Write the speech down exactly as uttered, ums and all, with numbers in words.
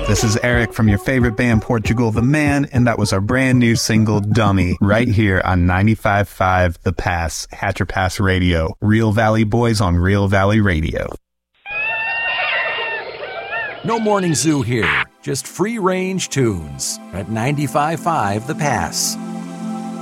This is Eric from your favorite band, Portugal the Man, and that was our brand new single, Dummy, right here on ninety-five point five The Pass, Hatcher Pass Radio. Real Valley Boys on Real Valley Radio. No morning zoo here, just free-range tunes at ninety-five point five The Pass.